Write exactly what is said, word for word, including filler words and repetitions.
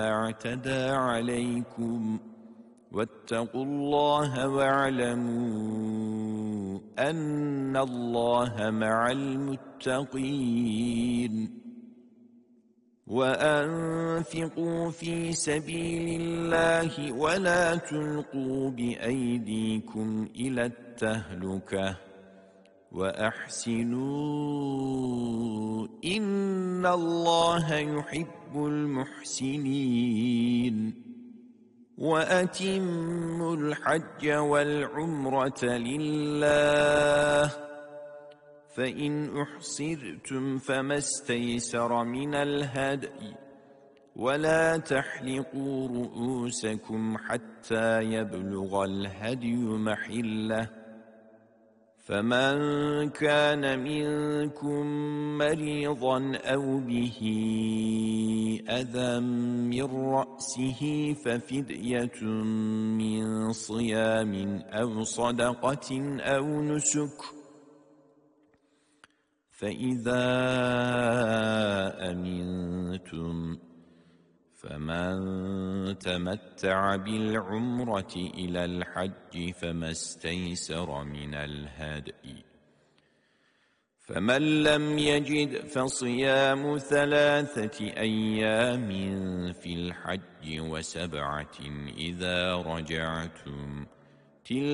اعتدى عليكم واتقوا الله واعلموا أن الله مع المتقين وأنفقوا في سبيل الله ولا تلقوا بأيديكم إلى التهلكة وأحسنوا إن الله يحب المحسنين وأتموا الحج والعمرة لله فإن أحصرتم فما استيسر من الهدي ولا تحلقوا رؤوسكم حتى يبلغ الهدي محله فمن كان منكم مريضا أو به أذى من رأسه ففدية من صيام أو صدقة أو نسك فإذا أمنتم فمن تمتع بالعمرة إلى الحج فما استيسر من الهدي فمن لم يجد فصيام ثلاثة أيام في الحج وسبعة إذا رجعتم